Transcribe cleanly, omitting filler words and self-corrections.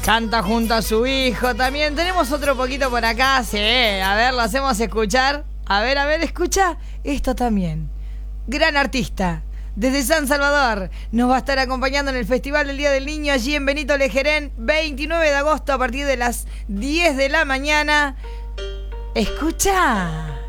Canta junto a su hijo también. Tenemos otro poquito por acá. Sí, a ver, lo hacemos escuchar. A ver, escucha esto también. Gran artista. Desde San Salvador nos va a estar acompañando en el Festival del Día del Niño allí en Benito Lejerén, 29 de agosto a partir de las 10 de la mañana. Escucha.